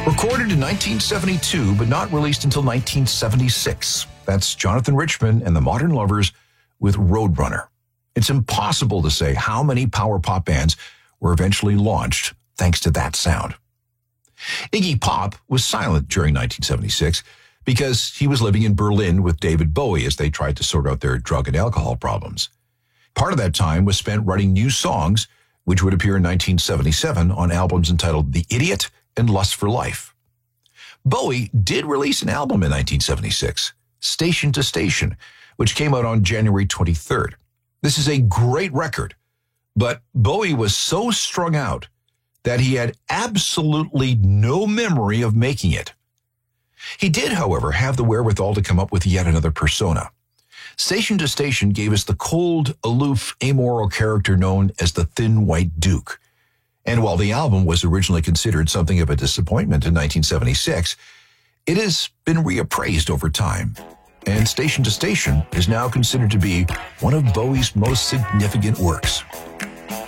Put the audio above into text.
Recorded in 1972, but not released until 1976. That's Jonathan Richman and the Modern Lovers with Roadrunner. It's impossible to say how many power pop bands were eventually launched thanks to that sound. Iggy Pop was silent during 1976 because he was living in Berlin with David Bowie as they tried to sort out their drug and alcohol problems. Part of that time was spent writing new songs, which would appear in 1977 on albums entitled The Idiot and Lust for Life. Bowie did release an album in 1976, Station to Station, which came out on January 23rd. This is a great record, but Bowie was so strung out that he had absolutely no memory of making it. He did, however, have the wherewithal to come up with yet another persona. Station to Station gave us the cold, aloof, amoral character known as the Thin White Duke. And while the album was originally considered something of a disappointment in 1976, it has been reappraised over time. And Station to Station is now considered to be one of Bowie's most significant works.